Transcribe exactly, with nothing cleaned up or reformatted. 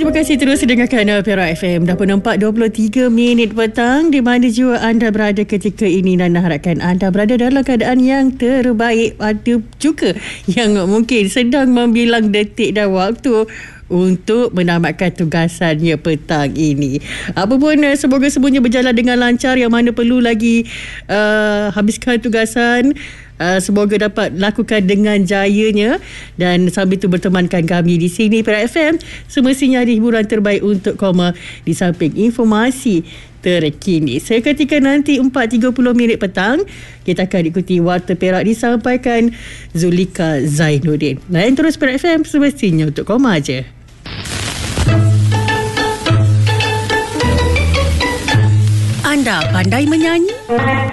Terima kasih terus dengarkan Perak F M. Dah pun nampak dua puluh tiga minit petang. Di mana jua anda berada ketika ini, Nana harapkan anda berada dalam keadaan yang terbaik. Ada juga yang mungkin sedang membilang detik dan waktu untuk menamatkan tugasannya petang ini. Apapun, semoga semuanya berjalan dengan lancar. Yang mana perlu lagi uh, habiskan tugasan, Uh, semoga dapat lakukan dengan jayanya. Dan sambil itu bertemankan kami di sini Perak F M, semestinya ada hiburan terbaik untuk koma di samping informasi terkini. Seketika nanti empat tiga puluh minit petang, kita akan ikuti Warta Perak disampaikan Zulika Zainuddin. Lain terus Perak F M, semestinya untuk koma aja. Anda pandai menyanyi?